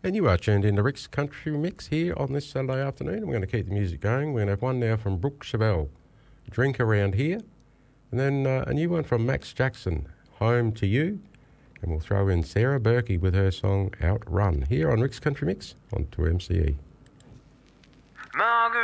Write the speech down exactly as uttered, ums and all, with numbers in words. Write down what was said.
And you are tuned into Rick's Country Mix here on this Saturday afternoon. We're going to keep the music going. We're going to have one now from Brooke Chevelle, Drink Around Here. And then uh, a new one from Max Jackson, Home to You. And we'll throw in Sarah Berkey with her song Outrun here on Rick's Country Mix on two M C E. Margaret